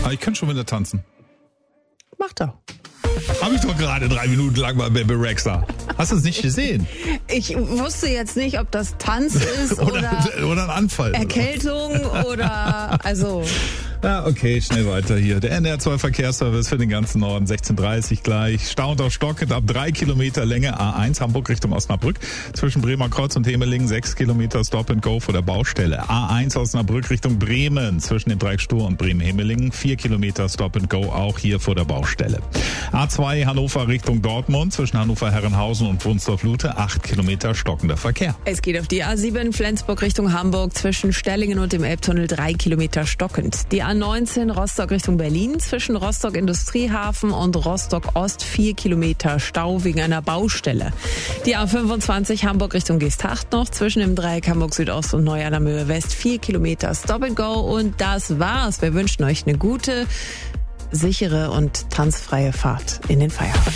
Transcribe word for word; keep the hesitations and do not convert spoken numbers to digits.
Ah, ich kann schon wieder tanzen. Mach doch. Habe ich doch gerade drei Minuten lang bei Baby Rexha. Hast du es nicht gesehen? Ich wusste jetzt nicht, ob das Tanz ist oder, oder, oder ein Anfall. Erkältung oder, also... Ja, okay, schnell weiter hier. Der N D R zwei Verkehrsservice für den ganzen Norden, sechzehn Uhr dreißig gleich. Stauend auf stockend ab drei Kilometer Länge A eins, Hamburg Richtung Osnabrück. Zwischen Bremer Kreuz und Hemelingen sechs Kilometer Stop and Go vor der Baustelle. A eins Osnabrück Richtung Bremen. Zwischen dem Dreieck Stur und Bremen-Hemelingen vier Kilometer Stop and Go auch hier vor der Baustelle. A zwei Hannover Richtung Dortmund. Zwischen Hannover-Herrenhausen und Wunsdorf-Lute acht Kilometer stockender Verkehr. Es geht auf die A sieben Flensburg Richtung Hamburg. Zwischen Stellingen und dem Elbtunnel drei Kilometer stockend. Die A neunzehn Rostock Richtung Berlin, zwischen Rostock Industriehafen und Rostock Ost vier Kilometer Stau wegen einer Baustelle. Die A fünfundzwanzig Hamburg Richtung Geesthacht noch, zwischen dem Dreieck Hamburg Südost und Neuannermühe West vier Kilometer Stop and Go. Und das war's. Wir wünschen euch eine gute, sichere und tanzfreie Fahrt in den Feierabend.